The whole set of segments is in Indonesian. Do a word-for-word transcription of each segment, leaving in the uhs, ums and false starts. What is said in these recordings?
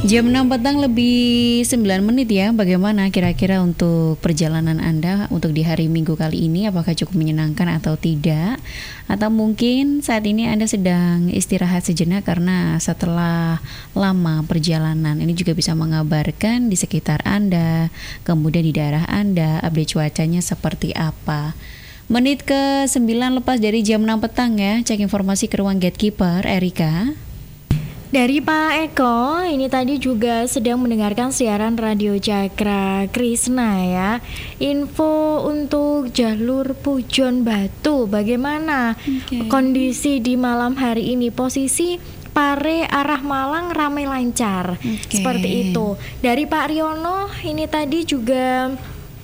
Jam enam petang lebih sembilan menit ya. Bagaimana kira-kira untuk perjalanan Anda untuk di hari Minggu kali ini? Apakah cukup menyenangkan atau tidak? Atau mungkin saat ini Anda sedang istirahat sejenak karena setelah lama perjalanan. Ini juga bisa mengabarkan di sekitar Anda, kemudian di daerah Anda, update cuacanya seperti apa. Menit ke sembilan lepas dari jam enam petang ya. Cek informasi ke ruang gatekeeper, Erika. Dari Pak Eko, ini tadi juga sedang mendengarkan siaran Radio Cakra Krisna ya. Info untuk jalur Pujon Batu, bagaimana okay. kondisi di malam hari ini? Posisi Pare arah Malang ramai lancar, okay. seperti itu. Dari Pak Riono, ini tadi juga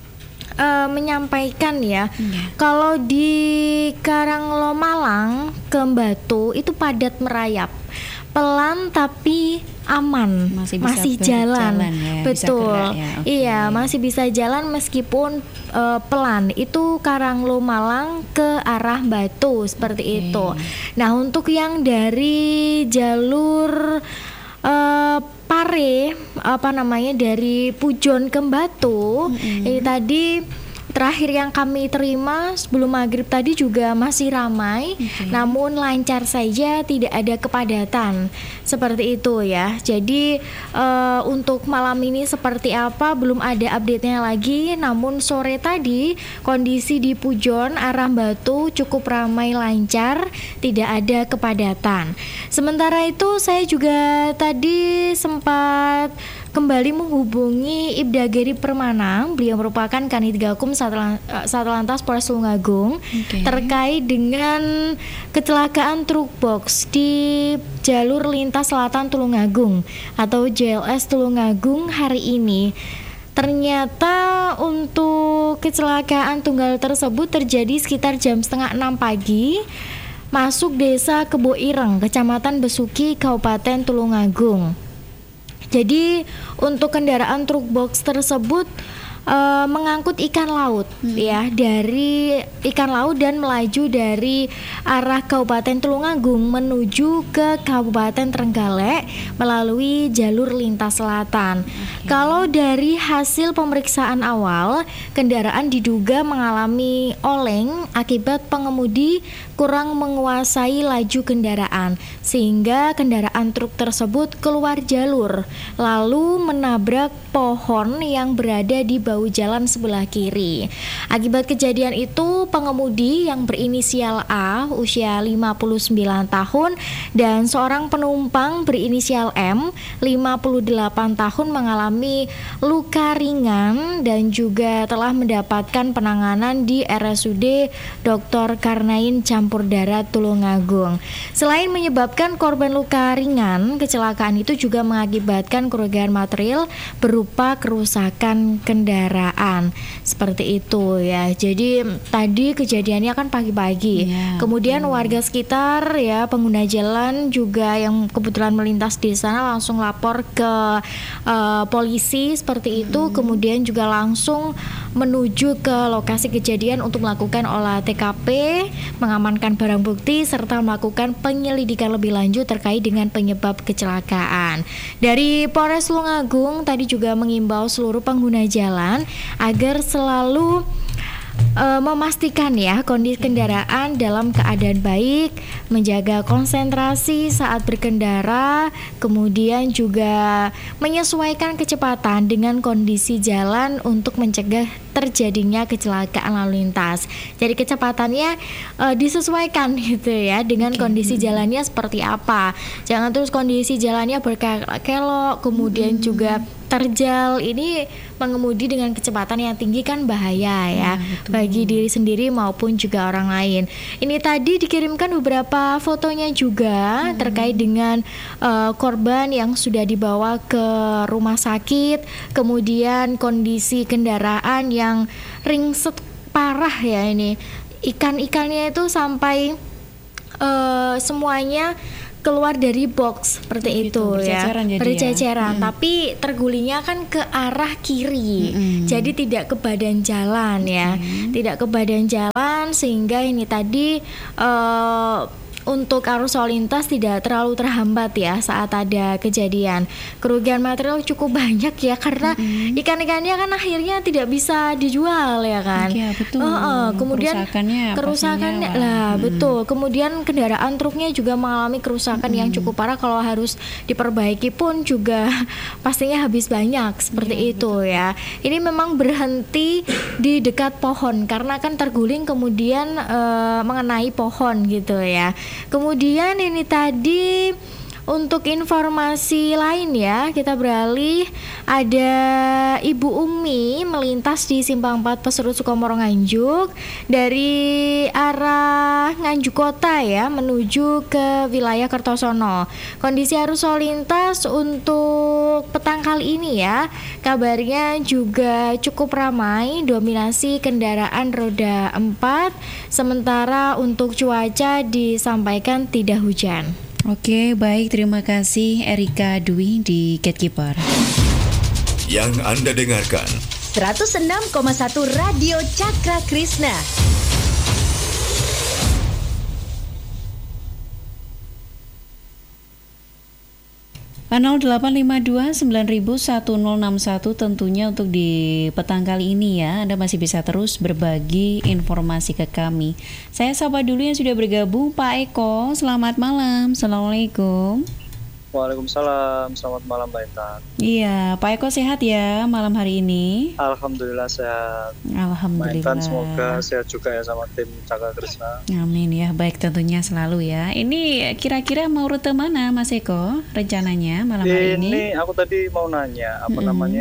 uh, menyampaikan ya, yeah. kalau di Karanglo Malang ke Batu itu padat merayap. Pelan tapi aman, masih, bisa masih jalan, ya, betul, bisa ya. Okay. Iya masih bisa jalan meskipun uh, pelan. Itu Karanglo Malang ke arah Batu seperti okay. itu. Nah untuk yang dari jalur uh, Pare, apa namanya dari Pujon ke Batu, mm-hmm. ini tadi. Terakhir yang kami terima sebelum maghrib tadi juga masih ramai, okay. namun lancar saja, tidak ada kepadatan seperti itu ya. Jadi uh, untuk malam ini seperti apa belum ada update-nya lagi. Namun sore tadi kondisi di Pujon arah Batu cukup ramai lancar, tidak ada kepadatan. Sementara itu saya juga tadi sempat kembali menghubungi Ibda Geri Permana. Beliau merupakan Kanit Gakum Satlantas Polres Tulungagung, okay. terkait dengan kecelakaan truk box di jalur lintas selatan Tulungagung atau J L S Tulungagung hari ini. Ternyata untuk kecelakaan tunggal tersebut terjadi sekitar jam setengah enam pagi, masuk desa Keboireng, Kecamatan Besuki, Kabupaten Tulungagung. Jadi untuk kendaraan truk box tersebut uh, mengangkut ikan laut hmm. ya, dari ikan laut dan melaju dari arah Kabupaten Tulungagung menuju ke Kabupaten Trenggalek melalui jalur lintas selatan. Okay. Kalau dari hasil pemeriksaan awal, kendaraan diduga mengalami oleng akibat pengemudi kurang menguasai laju kendaraan sehingga kendaraan truk tersebut keluar jalur lalu menabrak pohon yang berada di bahu jalan sebelah kiri. Akibat kejadian itu pengemudi yang berinisial A usia lima puluh sembilan tahun dan seorang penumpang berinisial M lima puluh delapan tahun mengalami luka ringan dan juga telah mendapatkan penanganan di R S U D Doktor Karnain Campur Darat Tulungagung. Selain menyebabkan korban luka ringan, kecelakaan itu juga mengakibatkan kerugian material berupa kerusakan kendaraan. Seperti itu ya. Jadi tadi kejadiannya kan pagi-pagi. Yeah. Kemudian hmm. warga sekitar ya, pengguna jalan juga yang kebetulan melintas di sana langsung lapor ke uh, polisi seperti itu. Hmm. Kemudian juga langsung menuju ke lokasi kejadian untuk melakukan olah T K P, mengamankan barang bukti serta melakukan penyelidikan lebih lanjut terkait dengan penyebab kecelakaan. Dari Polres Tulungagung tadi juga mengimbau seluruh pengguna jalan agar selalu Uh, memastikan ya kondisi kendaraan dalam keadaan baik, menjaga konsentrasi saat berkendara, kemudian juga menyesuaikan kecepatan dengan kondisi jalan untuk mencegah terjadinya kecelakaan lalu lintas. Jadi kecepatannya uh, disesuaikan gitu ya dengan okay. kondisi jalannya seperti apa. Jangan terus kondisi jalannya berkelok, kemudian hmm. juga terjal. Ini mengemudi dengan kecepatan yang tinggi kan bahaya ya, ya bagi diri sendiri maupun juga orang lain. Ini tadi dikirimkan beberapa fotonya juga hmm. terkait dengan uh, korban yang sudah dibawa ke rumah sakit, kemudian kondisi kendaraan yang ringset parah ya ini. Ikan-ikannya itu sampai uh, semuanya keluar dari box seperti itu, itu ya, berceceran, ya. Tapi tergulingnya kan ke arah kiri, mm-hmm. jadi tidak ke badan jalan ya, mm-hmm. tidak ke badan jalan sehingga ini tadi uh, untuk arus lalu lintas tidak terlalu terhambat ya saat ada kejadian. Kerugian material cukup banyak ya karena mm-hmm. ikan-ikannya kan akhirnya tidak bisa dijual ya kan. Iya betul. Uh, uh, kemudian kerusakannya, kerusakannya lah hmm. betul. Kemudian kendaraan truknya juga mengalami kerusakan hmm. yang cukup parah. Kalau harus diperbaiki pun juga pastinya habis banyak seperti ya, itu betul. Ya. Ini memang berhenti di dekat pohon karena kan terguling kemudian uh, mengenai pohon gitu ya. Kemudian ini tadi untuk informasi lain ya, kita beralih. Ada Ibu Umi melintas di Simpang empat Peserut Sukomoro Nganjuk dari arah Nganjuk Kota ya menuju ke wilayah Kertosono. Kondisi arus lalu lintas untuk petang kali ini ya, kabarnya juga cukup ramai, dominasi kendaraan roda empat, sementara untuk cuaca disampaikan tidak hujan. Oke, baik, terima kasih Erika Dwi di Gatekeeper. Yang Anda dengarkan seratus enam koma satu Radio Cakra Krishna. nol delapan lima dua sembilan satu nol enam satu tentunya untuk di petang kali ini ya. Anda masih bisa terus berbagi informasi ke kami. Saya sapa dulu yang sudah bergabung, Pak Eko. Selamat malam. Assalamualaikum. Waalaikumsalam, selamat malam Mbak Intan. Iya, Pak Eko sehat ya malam hari ini? Alhamdulillah sehat. Alhamdulillah. Mbak Intan semoga sehat juga ya sama tim Cakra Krishna. Amin ya, baik tentunya selalu ya. Ini kira-kira mau rute mana Mas Eko rencananya malam hari ini? Ini aku tadi mau nanya, apa mm-hmm. namanya,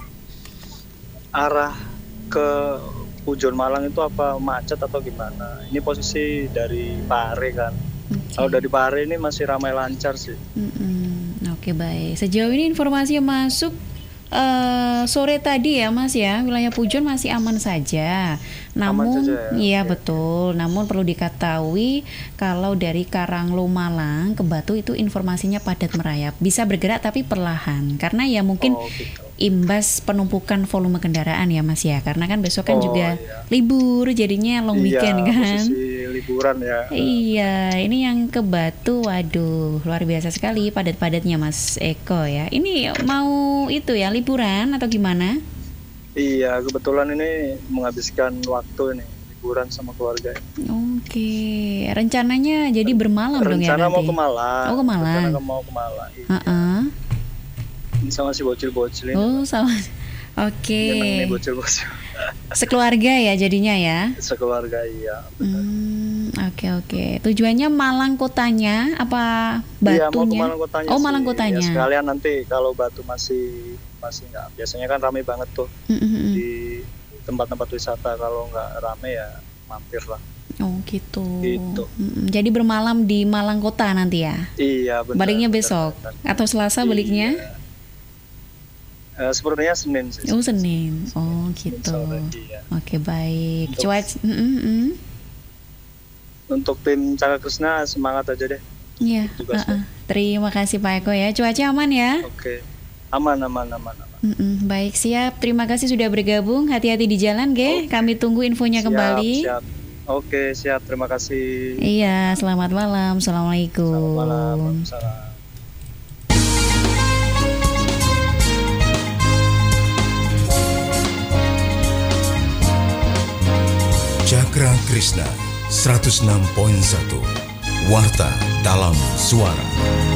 arah ke Pujon Malang itu apa macet atau gimana? Ini posisi dari Pare kan. Okay. Kalau dari Pare ini masih ramai lancar sih. Mm-mm. Oke okay, baik. Sejauh ini informasi yang masuk uh, sore tadi ya Mas ya, wilayah Pujon masih aman saja. Namun, saja, ya? Iya okay. betul. Namun perlu diketahui kalau dari Karanglo Malang ke Batu itu informasinya padat merayap. Bisa bergerak tapi perlahan. Karena ya mungkin oh, gitu. Imbas penumpukan volume kendaraan ya Mas ya. Karena kan besok kan oh, juga iya. libur, jadinya long iya, weekend kan. Liburan ya. Iya, ini yang ke Batu, waduh, luar biasa sekali padat-padatnya Mas Eko ya. Ini mau itu ya liburan atau gimana? Iya, kebetulan ini menghabiskan waktu ini liburan sama keluarga. Oke, rencananya jadi bermalam Rencana dong ya nanti? Rencana mau ke Malang. Oh ke Malang. Rencana mau ke Malang. Iya. Uh-uh. Ini sama si bocil-bocil ini. Oh sama. Oke. Ini bocil-bocil. Sekeluarga ya jadinya ya? Sekeluarga iya. Hmm, oke oke. Tujuannya Malang kotanya apa Batunya? Iya mau ke Malang kotanya. Oh sih. Malang kotanya. Ya, sekalian nanti kalau Batu masih masih nggak. Biasanya kan ramai banget tuh mm-hmm. di tempat-tempat wisata. Kalau nggak ramai ya mampir lah. Oh gitu. Gitu. Mm-mm. Jadi bermalam di Malang kota nanti ya? Iya benar. Baliknya benar, besok benar. Atau Selasa baliknya? Iya. Uh, sepertinya Senin sih. Oh Senin. Oh gitu. Sore, iya. Oke baik. Untuk, Cuaca. Mm-mm. Untuk tim Cakra Krishna semangat aja deh. Iya. Uh-uh. Terima kasih Pak Eko ya. Cuaca aman ya? Oke. Aman aman aman aman. Mm-mm. Baik siap. Terima kasih sudah bergabung. Hati-hati di jalan, ge. Okay. Kami tunggu infonya siap, kembali. Siap. Oke siap. Terima kasih. Iya. Selamat malam. Assalamualaikum. Selamat malam. Waalaikumsalam. Cakra Krishna seratus enam koma satu Warta dalam Suara.